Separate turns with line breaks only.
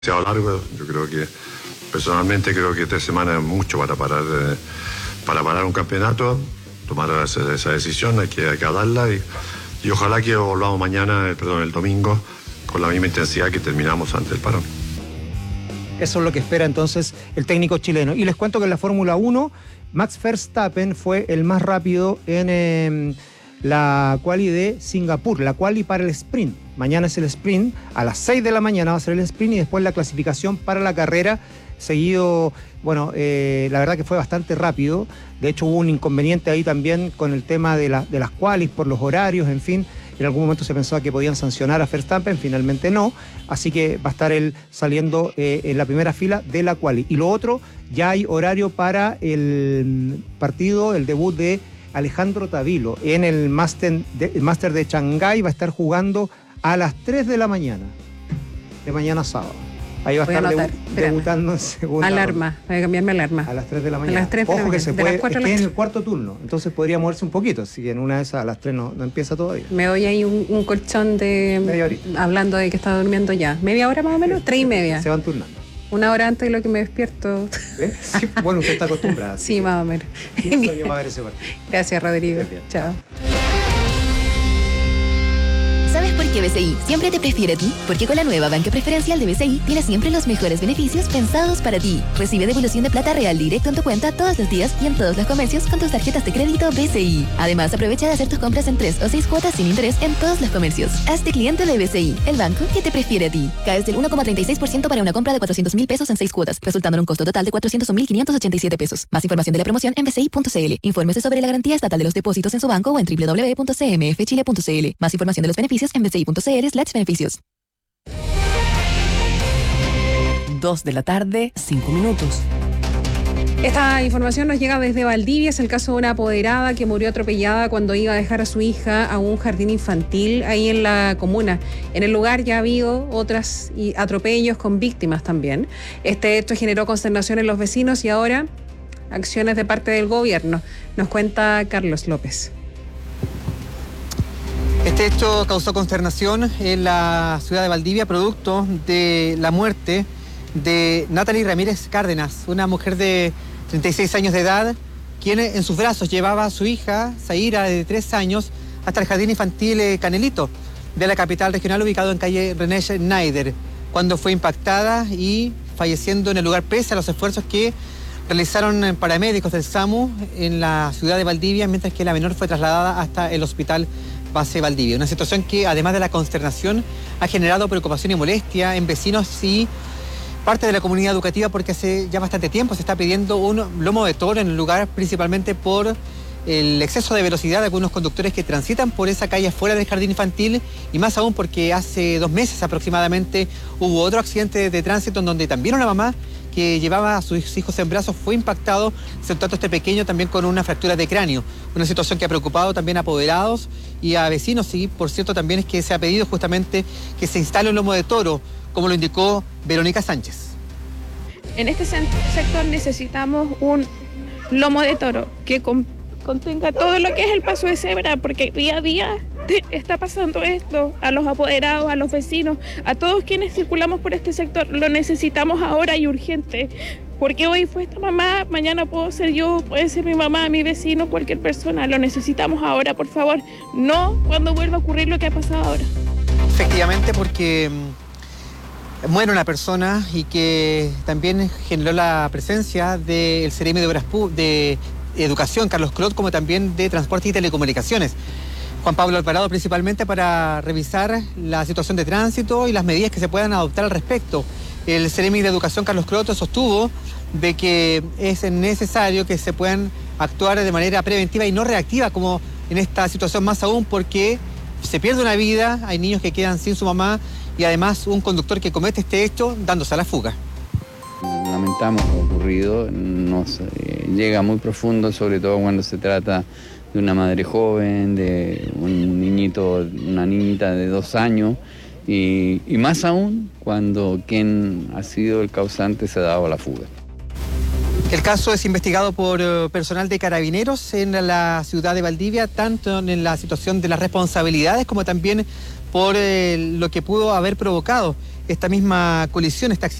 demasiado largo. Yo creo que, personalmente, creo que 3 semanas es mucho para parar un campeonato. Tomar esa decisión, hay que darla y ojalá que volvamos el domingo, con la misma intensidad que terminamos antes del parón.
Eso es lo que espera entonces el técnico chileno. Y les cuento que en la Fórmula 1, Max Verstappen fue el más rápido en la quali de Singapur, la quali para el sprint. Mañana es el sprint, a las 6 de la mañana va a ser el sprint y después la clasificación para la carrera, seguido, la verdad que fue bastante rápido. De hecho hubo un inconveniente ahí también con el tema de las qualis por los horarios, en fin. En algún momento se pensaba que podían sancionar a Verstappen, finalmente no. Así que va a estar él saliendo en la primera fila de la quali. Y lo otro, ya hay horario para el partido, el debut de Alejandro Tavilo en el Máster de Shanghái. Va a estar jugando a las 3 de la mañana, de mañana sábado. Ahí va a estar debutando en segunda.
Alarma, voy a cambiarme alarma.
A las 3 de la mañana.
A las 3 de la mañana.
Que se puede, es en el cuarto turno, entonces podría moverse un poquito, si en una de esas a las 3 no empieza todavía.
Me doy ahí un colchón de...
Media horita.
Hablando de que está durmiendo ya. ¿Media hora más o menos? 3:30.
Se van turnando.
1 hora antes de lo que me despierto.
¿Eh? Sí, bueno, usted está acostumbrada.
Sí, más o menos.
Va a ver ese partido.
Gracias, Rodrigo. Chao.
¿Sabes por qué BCI siempre te prefiere a ti? Porque con la nueva banca preferencial de BCI tienes siempre los mejores beneficios pensados para ti. Recibe devolución de plata real directo en tu cuenta todos los días y en todos los comercios con tus tarjetas de crédito BCI. Además, aprovecha de hacer tus compras en 3 o 6 cuotas sin interés en todos los comercios. Hazte cliente de BCI, el banco que te prefiere a ti. Caes del 1,36% para una compra de 400.000 pesos en 6 cuotas, resultando en un costo total de 401.587 pesos. Más información de la promoción en bci.cl. Infórmese sobre la garantía estatal de los depósitos en su banco o en www.cmfchile.cl. Más información de los beneficios en bci.cl/beneficios.
2 de la tarde, 5 minutos.
Esta información nos llega desde Valdivia. Es el caso de una apoderada que murió atropellada cuando iba a dejar a su hija a un jardín infantil ahí en la comuna. En el lugar ya ha habido otros atropellos con víctimas también. Este hecho generó consternación en los vecinos y ahora acciones de parte del gobierno. Nos cuenta Carlos López.
Este hecho causó consternación en la ciudad de Valdivia, producto de la muerte de Natalie Ramírez Cárdenas, una mujer de 36 años de edad, quien en sus brazos llevaba a su hija, Zaira, de 3 años, hasta el jardín infantil Canelito, de la capital regional, ubicado en calle René Schneider, cuando fue impactada y falleciendo en el lugar pese a los esfuerzos que realizaron paramédicos del SAMU en la ciudad de Valdivia, mientras que la menor fue trasladada hasta el hospital Base Valdivia. Una situación que, además de la consternación, ha generado preocupación y molestia en vecinos y parte de la comunidad educativa, porque hace ya bastante tiempo se está pidiendo un lomo de toro en el lugar, principalmente por el exceso de velocidad de algunos conductores que transitan por esa calle fuera del jardín infantil, y más aún porque hace 2 meses aproximadamente hubo otro accidente de tránsito en donde también una mamá que llevaba a sus hijos en brazos fue impactado, tanto este pequeño también con una fractura de cráneo. Una situación que ha preocupado también a apoderados y a vecinos, y por cierto también es que se ha pedido justamente que se instale un lomo de toro, como lo indicó Verónica Sánchez.
En este sector necesitamos un lomo de toro que contenga todo lo que es el paso de cebra, porque día a día está pasando esto a los apoderados, a los vecinos, a todos quienes circulamos por este sector. Lo necesitamos ahora y urgente, porque hoy fue esta mamá, mañana puedo ser yo, puede ser mi mamá, mi vecino, cualquier persona. Lo necesitamos ahora, por favor, no cuando vuelva a ocurrir lo que ha pasado ahora.
Efectivamente, porque muere una persona y que también generó la presencia del Seremi de Obras de Educación, Carlos Clot, como también de Transporte y Telecomunicaciones, Juan Pablo Alvarado, principalmente para revisar la situación de tránsito y las medidas que se puedan adoptar al respecto. El Seremi de Educación, Carlos Clot, sostuvo de que es necesario que se puedan actuar de manera preventiva y no reactiva, como en esta situación, más aún porque se pierde una vida, hay niños que quedan sin su mamá y además un conductor que comete este hecho dándose a la fuga.
Lamentamos lo ocurrido, nos llega muy profundo, sobre todo cuando se trata de una madre joven, de un niñito, una niñita de 2 años, y más aún cuando quien ha sido el causante se ha dado a la fuga.
El caso es investigado por personal de Carabineros en la ciudad de Valdivia, tanto en la situación de las responsabilidades como también por lo que pudo haber provocado esta misma colisión, este accidente.